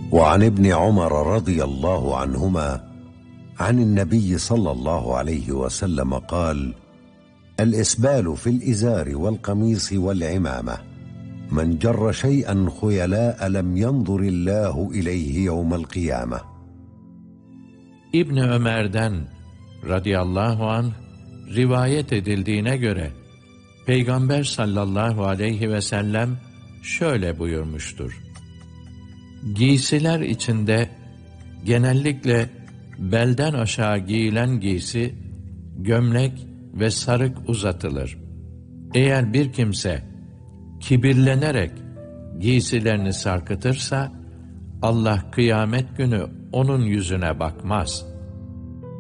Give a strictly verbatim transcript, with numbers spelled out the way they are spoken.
وعن ابن عمر رضي الله عنهما عن النبي صلى الله عليه وسلم قال: الإسبال في الإزار والقميص والعمامة، من جر شيئا خيلاء لم ينظر الله إليه يوم القيامة. İbn Ömer'den radıyallahu anh rivayet edildiğine göre Peygamber sallallahu aleyhi ve sellem şöyle buyurmuştur: Giysiler içinde genellikle belden aşağı giyilen giysi, gömlek ve sarık uzatılır. Eğer bir kimse kibirlenerek giysilerini sarkıtırsa, Allah kıyamet günü onun yüzüne bakmaz.